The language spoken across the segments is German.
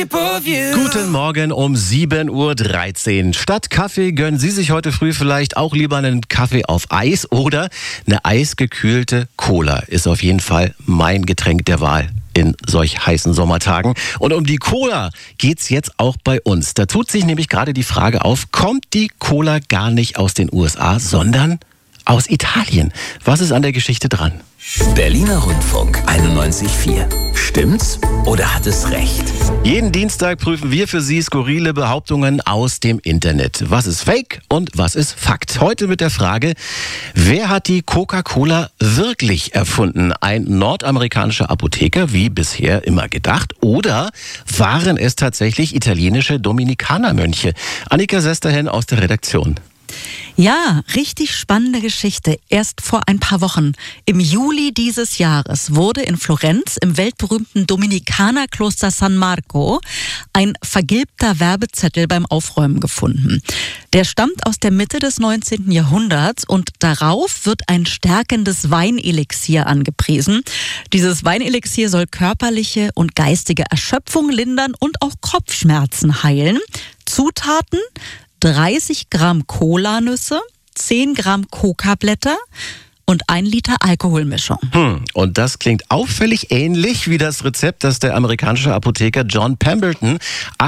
shape of you. Guten Morgen um 7:13 Uhr. Statt Kaffee gönnen Sie sich heute früh vielleicht auch lieber einen Kaffee auf Eis oder eine eisgekühlte Cola. Ist auf jeden Fall mein Getränk der Wahl in solch heißen Sommertagen. Und um die Cola geht's jetzt auch bei uns. Da tut sich nämlich gerade die Frage auf, kommt die Cola gar nicht aus den USA, sondern aus Italien? Was ist an der Geschichte dran? Berliner Rundfunk 91.4. Stimmt's oder hat es recht? Jeden Dienstag prüfen wir für Sie skurrile Behauptungen aus dem Internet. Was ist Fake und was ist Fakt? Heute mit der Frage, wer hat die Coca-Cola wirklich erfunden? Ein nordamerikanischer Apotheker, wie bisher immer gedacht? Oder waren es tatsächlich italienische Dominikanermönche? Annika Sesterhen aus der Redaktion. Ja, richtig spannende Geschichte. Erst vor ein paar Wochen, im Juli dieses Jahres, wurde in Florenz im weltberühmten Dominikanerkloster San Marco ein vergilbter Werbezettel beim Aufräumen gefunden. Der stammt aus der Mitte des 19. Jahrhunderts und darauf wird ein stärkendes Weinelixier angepriesen. Dieses Weinelixier soll körperliche und geistige Erschöpfung lindern und auch Kopfschmerzen heilen. Zutaten: 30 Gramm Kolanüsse, 10 Gramm Kokablätter und 1 Liter Alkoholmischung. Und das klingt auffällig ähnlich wie das Rezept, das der amerikanische Apotheker John Pemberton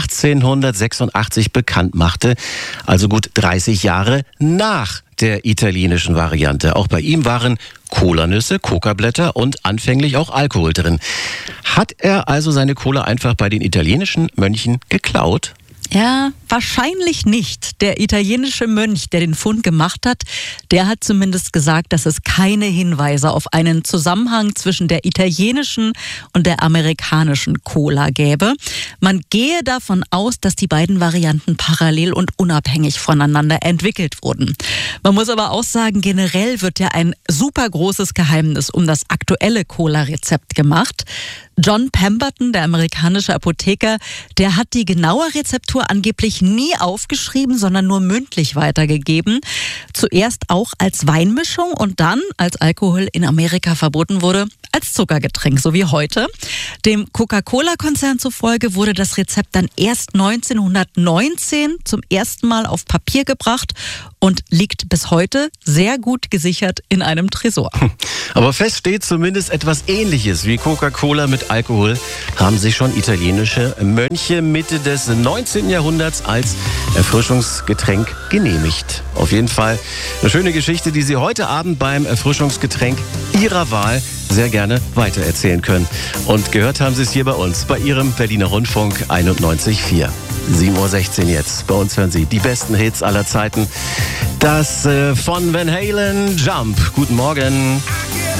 1886 bekannt machte, also gut 30 Jahre nach der italienischen Variante. Auch bei ihm waren Kolanüsse, Kokablätter und anfänglich auch Alkohol drin. Hat er also seine Cola einfach bei den italienischen Mönchen geklaut? Ja, wahrscheinlich nicht. Der italienische Mönch, der den Fund gemacht hat, der hat zumindest gesagt, dass es keine Hinweise auf einen Zusammenhang zwischen der italienischen und der amerikanischen Cola gäbe. Man gehe davon aus, dass die beiden Varianten parallel und unabhängig voneinander entwickelt wurden. Man muss aber auch sagen, generell wird ja ein super großes Geheimnis um das aktuelle Cola-Rezept gemacht. John Pemberton, der amerikanische Apotheker, der hat die genaue Rezeptur angeblich nie aufgeschrieben, sondern nur mündlich weitergegeben. Zuerst auch als Weinmischung und dann, als Alkohol in Amerika verboten wurde, als Zuckergetränk, so wie heute. Dem Coca-Cola-Konzern zufolge wurde das Rezept dann erst 1919 zum ersten Mal auf Papier gebracht und liegt bis heute sehr gut gesichert in einem Tresor. Aber fest steht zumindest, etwas Ähnliches wie Coca-Cola mit Alkohol haben sich schon italienische Mönche Mitte des 19. Jahrhunderts als Erfrischungsgetränk genehmigt. Auf jeden Fall eine schöne Geschichte, die Sie heute Abend beim Erfrischungsgetränk Ihrer Wahl sehr gerne weitererzählen können. Und gehört haben Sie es hier bei uns, bei Ihrem Berliner Rundfunk 91.4. 7:16 Uhr jetzt. Bei uns hören Sie die besten Hits aller Zeiten. Das von Van Halen, Jump. Guten Morgen.